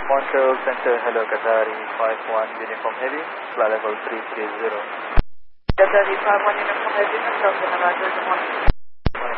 Montreal Center, hello Qatari 51 Uniform Heavy, flight level 330. Qatari 51 Uniform Heavy, Montreal Center, Roger, good morning.